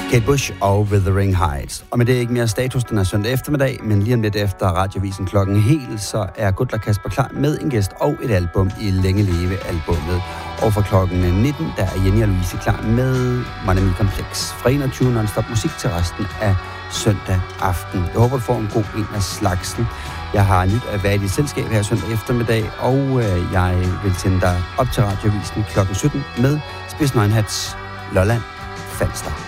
Kate Bush og Wuthering Heights. Og med det er ikke mere status, den er søndag eftermiddag, men lige om lidt efter Radiovisen klokken helt, så er Gutler Kasper klar med en gæst og et album i Længe Leve-albummet. Og fra klokken 19, der er Jenny og Louise klar med Money Complex. Fra 21 non-stop musik til resten af søndag aften. Jeg håber, du får en god en af slagsen. Jeg har nyt at være i dit selskab her søndag eftermiddag, og jeg vil sende dig op til Radiovisen klokken 17 med Spids Nøgenhats Lolland Falster.